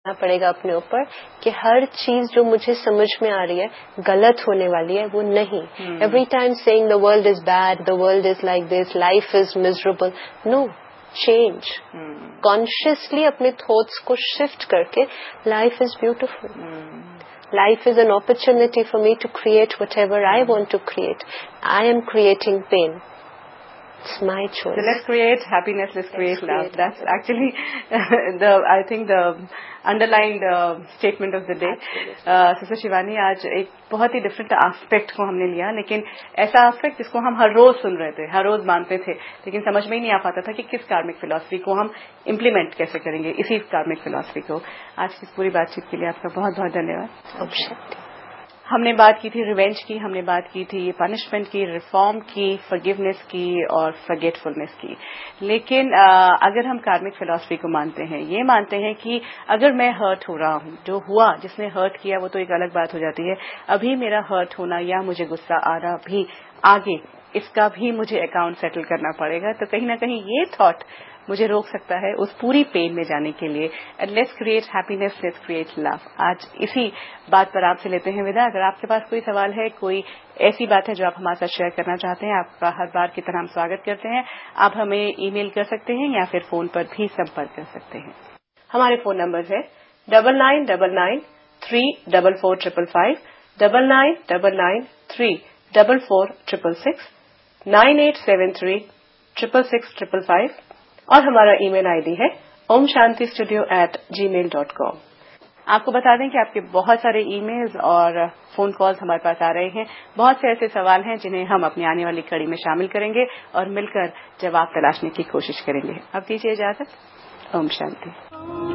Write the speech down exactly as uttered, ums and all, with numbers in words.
पड़ेगा अपने ऊपर कि हर चीज जो मुझे समझ में आ रही है गलत होने वाली है वो नहीं. Every time saying the world is bad, the world is like this, life is miserable. No, change. Consciously अपने थॉट्स को शिफ्ट करके life is beautiful. Life is an opportunity for me to create whatever I want to create. I am creating pain. It's my choice. So let's create happiness, let's, let's create, create love. That's happiness. Actually the, I think the underlined uh, statement of the day. uh, Sister Shivani, आज एक बहुत ही different aspect को हमने लिया, लेकिन ऐसा aspect जिसको हम हर रोज सुन रहे थे, हर रोज मानते थे, लेकिन समझ में ही नहीं आ पाता था कि किस कार्मिक फिलॉसफी को हम इम्प्लीमेंट कैसे करेंगे, इसी कार्मिक फिलॉसफी को. आज की पूरी बातचीत के लिए आपका बहुत बहुत धन्यवाद. हमने बात की थी रिवेंज की, हमने बात की थी पनिशमेंट की, रिफॉर्म की, फॉरगिवनेस की और फॉरगेटफुलनेस की. लेकिन आ, अगर हम कार्मिक फिलॉसफी को मानते हैं, ये मानते हैं कि अगर मैं हर्ट हो रहा हूं, जो हुआ, जिसने हर्ट किया वो तो एक अलग बात हो जाती है, अभी मेरा हर्ट होना या मुझे गुस्सा आ रहा भी आगे, इसका भी मुझे अकाउंट सेटल करना पड़ेगा. तो कहीं ना कहीं ये थॉट मुझे रोक सकता है उस पूरी पेन में जाने के लिए. And let's create happiness, let's create love. आज इसी बात पर आपसे लेते हैं विदा. अगर आपके पास कोई सवाल है, कोई ऐसी बात है जो आप हमारे साथ शेयर करना चाहते हैं, आपका हर बार की तरह हम स्वागत करते हैं. आप हमें ईमेल कर सकते हैं या फिर फोन पर भी संपर्क कर सकते हैं. हमारे फोन नंबर है double nine double nine three double four triple five, double nine double nine three double four triple six, nine eight seven three triple six triple five, और हमारा ईमेल आईडी है ओम शांति स्टूडियो एट जी mail dot com. आपको बता दें कि आपके बहुत सारे ईमेल्स और फोन कॉल्स हमारे पास आ रहे हैं. बहुत से ऐसे सवाल हैं जिन्हें हम अपनी आने वाली कड़ी में शामिल करेंगे और मिलकर जवाब तलाशने की कोशिश करेंगे. अब दीजिए इजाजत. ओम शांति.